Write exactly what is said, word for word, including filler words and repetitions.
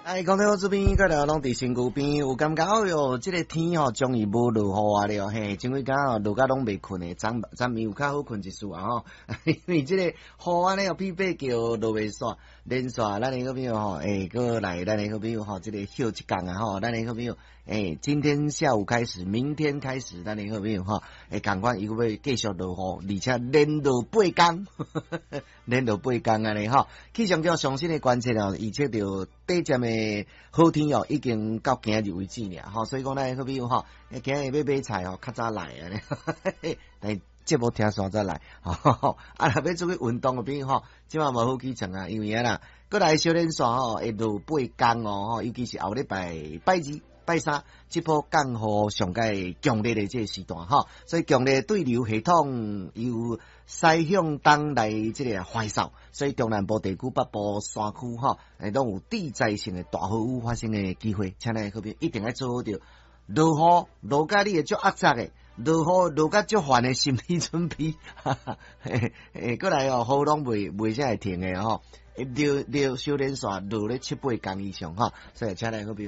哎，讲到这边，个了拢伫身躯边，有感觉哦哟，即、这个天吼，终于无落雨啊了嘿，前几工哦，落甲拢袂困诶，昨昨暝有较好困一丝啊吼，因为即个雨安尼哦，比八叫落袂煞，连煞咱诶个朋友吼，诶，个来咱诶个朋友吼，即、这个休一工啊吼，咱诶个朋友，诶，今天下午开始，明天开始，咱诶个朋友吼，诶，赶快又要继续落雨，而且连落八工，连落八工安尼吼，气象局上新诶观测哦，预测着短暂诶好天哦，已经到今日为止了吼，所以讲咱个朋友吼，今日要买菜吼，较早来啊，但节目听煞再来，吼，啊，若要出去运动诶朋友吼，即马无好起床啊，因为啊啦，过来小连线吼，会落八工哦，吼，尤其是后礼拜拜二。拜三，即波降雨上界强烈的这个时段哈，所以强烈对流系统由西向东来这个环扫，所以中南部地区、北部山区哈，诶，都有地灾性的大豪雨发生的机会，请咱可别一定要做好着落雨落甲你会足压榨的，落雨落甲足烦的心理准备，哈哈，诶诶，过来哦，雨拢袂袂啥会停的吼，流流小连续落咧七八工以上哈，所以请咱可别。